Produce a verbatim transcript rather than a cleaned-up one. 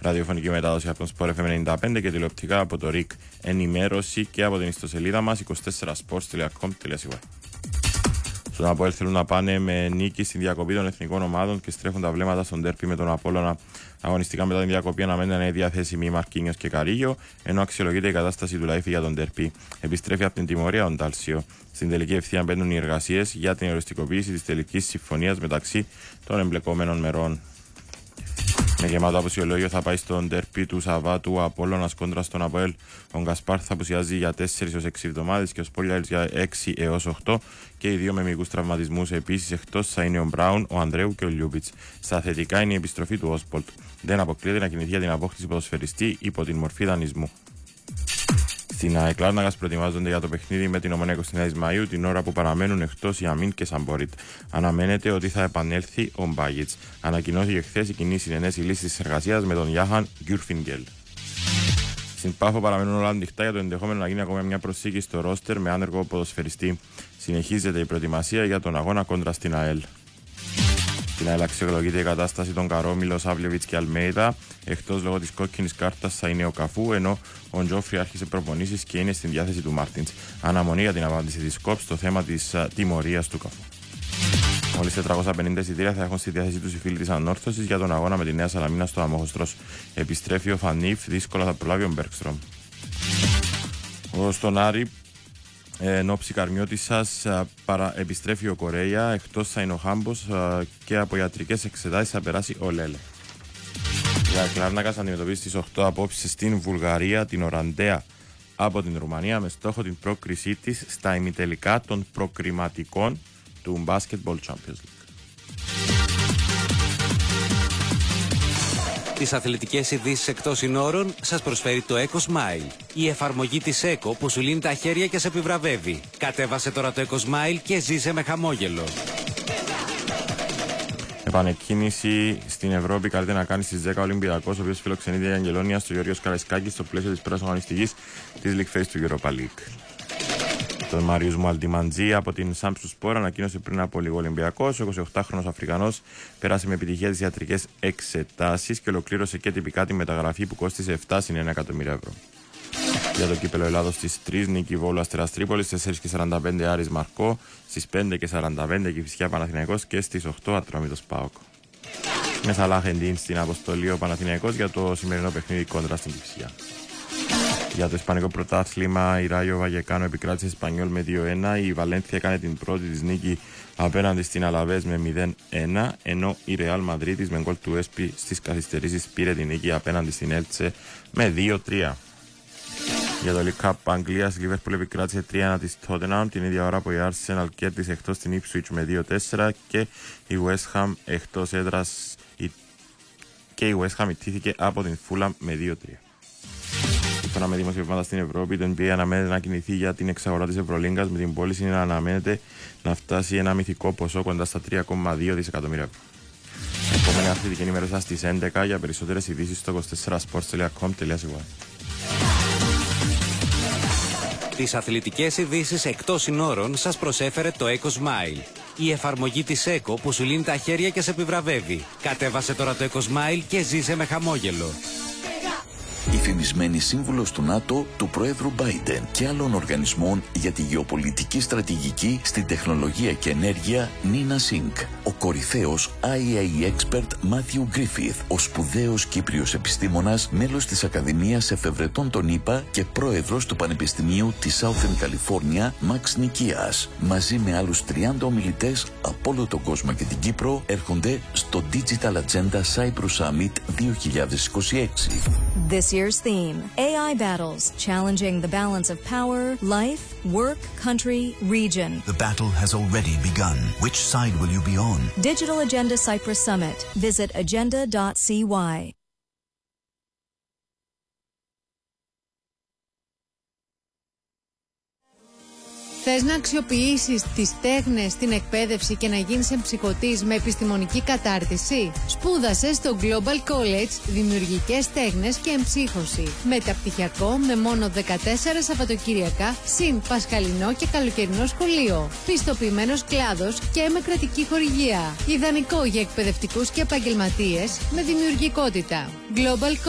ραδιοφωνική μετάδοση από τον Sport εφ εμ ενενήντα πέντε και τηλεοπτικά από το ΡΙΚ ενημέρωση και από την ιστοσελίδα μας είκοσι τέσσερα σπορτς τελεία κομ τελεία σι γουάι. Στον ΑΠΟΕΛ θέλουν να πάνε με νίκη στην διακοπή των εθνικών ομάδων και στρέφουν τα βλέμματα στον ντέρπι με τον Απόλλωνα. Αγωνιστικά μετά την διακοπή αναμένεται να είναι διαθέσιμοι Μαρκίνιος και Καρίγιο, ενώ αξιολογείται η κατάσταση του Λαϊφή για τον ντέρπι. Επιστρέφει από την τιμωρία ο Ντάλσιο. Στην τελική ευθεία μπαίνουν οι εργασίες για την οριστικοποίηση της τελικής συμφωνίας μεταξύ των εμπλεκομένων μερών. Με γεμάτο απουσιολόγιο θα πάει στον ντέρπι του Σαββάτου ο Απόλλωνας κόντρα στον ΑΠΟΕΛ. Ο Γκασπάρ θα απουσιάζει για τέσσερις έως έξι εβδομάδες και ο Σπόλιαρης για έξι έως οκτώ και οι δύο με μικρούς τραυματισμούς. Επίσης εκτός θα είναι ο Μπράουν, ο Ανδρέου και ο Λιούμπιτς. Στα θετικά είναι η επιστροφή του Όσπολτ. Δεν αποκλείεται να κινηθεί για την απόκτηση ποδοσφαιριστή υπό την μορφή δανεισμού. Στην ΑΕΚ Λάρναγας προετοιμάζονται για το παιχνίδι με την Ομονία είκοσι εννέα Μαΐου την ώρα που παραμένουν εκτός η Αμίν και Σαμπόριτ. Αναμένεται ότι θα επανέλθει ο Μπάγιτς. Ανακοινώθηκε χθες η κοινή συνενέση λύση της εργασίας με τον Γιάχαν Γκιουρφινγκέλ. Στην Πάφο παραμένουν όλα ανοιχτά για το ενδεχόμενο να γίνει ακόμα μια προσθήκη στο ρόστερ με άνεργο ποδοσφαιριστή. Συνεχίζεται η προετοιμασία για τον αγώνα κόντρα στην ΑΕΛ. Στην ΑΕΛ αξιολογείται η κατάσταση των Καρόμιλο, Σάβλεβιτς και Αλμέιδα. Εκτός λόγω της κόκκινης κάρτας θα είναι ο Καφού, ενώ ο Τζόφρι άρχισε προπονήσεις και είναι στην διάθεση του Μάρτινς. Αναμονή για την απάντηση της ΚΟΠ στο θέμα της uh, τιμωρίας του Καφού. Μόλις τετρακόσια πενήντα εισιτήρια θα έχουν στη διάθεση τους οι φίλοι της Ανόρθωσης για τον αγώνα με τη Νέα Σαλαμίνα στο Αμόχωστρος. Επιστρέφει ο Φανίφ, δύσκολα θα προλάβει ο Μπέρκστρομ. Στον Άρη, εν ώψη Καρμιώτισσας, παρα... επιστρέφει ο Κορέια, εκτός θα είναι ο Χάμπος και από ιατρικές εξετάσεις θα περάσει ο Λέλε. Η Λάρνακας αντιμετωπίζει στις οκτώ απόψεις στην Βουλγαρία την Οραντέα από την Ρουμανία με στόχο την πρόκρισή της στα ημιτελικά των προκριματικών του Basketball Champions League. Τις αθλητικές ειδήσεις εκτός συνόρων σας προσφέρει το EcoSmile. Η εφαρμογή της Eco που σου λύνει τα χέρια και σε επιβραβεύει. Κατέβασε τώρα το EcoSmile και ζήσε με χαμόγελο. Επανεκκίνηση στην Ευρώπη καλείται να κάνει στις δέκα Ολυμπιακός, ο οποίος φιλοξενείται η Αγγελόνια στο Γεώργιος Καραϊσκάκης στο πλαίσιο της πρώτης αγωνιστικής της League Phase του Europa League. Τον Μάριους Μουαλτιμαντζή από την Samsung Sport ανακοίνωσε πριν από λίγο Ολυμπιακός. Ο εικοσιοκτάχρονος Αφρικανός πέρασε με επιτυχία τις ιατρικές εξετάσεις και ολοκλήρωσε και τυπικά τη μεταγραφή που κόστισε επτά συν ένα εκατομμύριο ευρώ. Για το κύπελο Ελλάδος στις τρεις νίκη Βόλου Αστέρας Τρίπολης, τέσσερα και σαράντα πέντε Άρης Μαρκό, στις πέντε και σαράντα πέντε Κηφισιά Παναθηναϊκός και στις οκτώ Ατρόμητος ΠΑΟΚ. Με Σαλάχ Εντίν στην αποστολή ο Παναθηναϊκός για το σημερινό παιχνίδι κόντρα στην Κηφισιά. Για το Ισπανικό πρωτάθλημα, η Ράγιο Βαγεκάνο επικράτησε Εσπανιόλ με δύο ένα. Η Βαλένθια έκανε την πρώτη της νίκη απέναντι στην Αλαβές με μηδέν ένα, ενώ η Ρεάλ Μαδρίτης με γκολ του Έσπι στις καθυστερήσεις πήρε την νίκη απέναντι στην Έλτσε με δύο τρία. Για το League Cup Αγγλίας, η Liverpool επικράτησε τρία ένα της Tottenham την ίδια ώρα που η Arsenal κέρδισε εκτός την Ipswich με δύο τέσσερα και η West Ham εκτός έδρας και η West Ham ιτήθηκε από την Fulham με δύο τρία. Σύμφωνα με δημοσιεύματα στην Ευρώπη, το N B A αναμένεται να κινηθεί για την εξαγορά της Ευρωλίγκας με την πώληση να αναμένεται να φτάσει ένα μυθικό ποσό κοντά στα τρία κόμμα δύο δισεκατομμύρια ευρώ. Επόμενη αθλητική ενημέρωση στις έντεκα για περισσότερες ειδήσεις στο είκοσι τέσσερα σπορτς τελεία κομ τελεία σι γουάι. Τις αθλητικές ειδήσεις εκτός συνόρων σας προσέφερε το EcoSmile. Η εφαρμογή της Eco που σου λύνει τα χέρια και σε επιβραβεύει. Κατέβασε τώρα το EcoSmile και ζήσε με χαμόγελο. Η φημισμένη σύμβουλος του ΝΑΤΟ, του Προέδρου Biden και άλλων οργανισμών για τη γεωπολιτική στρατηγική στην τεχνολογία και ενέργεια Νίνα Σινκ. Ο κορυφαίος άι έι expert Matthew Griffith, ο σπουδαίος Κύπριος επιστήμονας, μέλος της Ακαδημίας Εφευρετών των ΗΠΑ και πρόεδρος του Πανεπιστημίου της Southern California, Max Nikias. Μαζί με άλλους τριάντα ομιλητές από όλο τον κόσμο και την Κύπρο έρχονται στο Digital Agenda Cyprus Summit δύο χιλιάδες είκοσι έξι. This year's theme, έι άι battles, challenging the balance of power, life, work, country, region. The battle has already begun. Which side will you be on? Digital Agenda Cyprus Summit. Visit agenda dot c y. Θες να αξιοποιήσεις τις τέχνες στην εκπαίδευση και να γίνεις εμψυχωτής με επιστημονική κατάρτιση? Σπούδασε στο Global College Δημιουργικές Τέχνες και Εμψύχωση. Μεταπτυχιακό με μόνο δεκατέσσερα Σαββατοκύριακα, συν πασχαλινό και καλοκαιρινό σχολείο. Πιστοποιημένος κλάδος και με κρατική χορηγία. Ιδανικό για εκπαιδευτικούς και επαγγελματίες με δημιουργικότητα. Global